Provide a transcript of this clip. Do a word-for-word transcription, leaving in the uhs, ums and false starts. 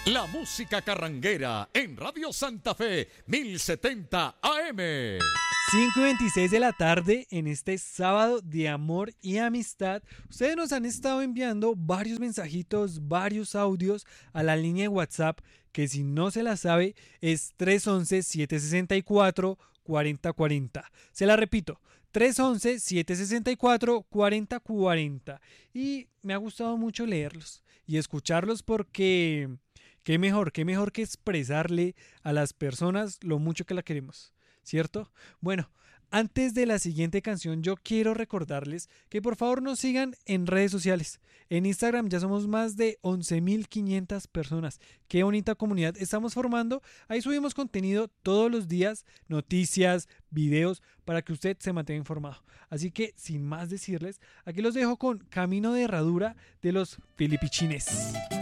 La música carranguera en Radio Santa Fe, mil setenta A M. cinco y veintiséis de la tarde en este sábado de amor y amistad. Ustedes nos han estado enviando varios mensajitos, varios audios a la línea de WhatsApp que, si no se la sabe, es tres once, siete sesenta y cuatro, cuarenta cuarenta. Se la repito, tres once, siete sesenta y cuatro, cuarenta cuarenta. Y me ha gustado mucho leerlos y escucharlos porque qué mejor, qué mejor que expresarle a las personas lo mucho que la queremos, ¿cierto? Bueno, antes de la siguiente canción, yo quiero recordarles que por favor nos sigan en redes sociales. En Instagram ya somos más de once mil quinientas personas. Qué bonita comunidad estamos formando. Ahí subimos contenido todos los días, noticias, videos, para que usted se mantenga informado. Así que, sin más decirles, aquí los dejo con Camino de Herradura de los Filipichines.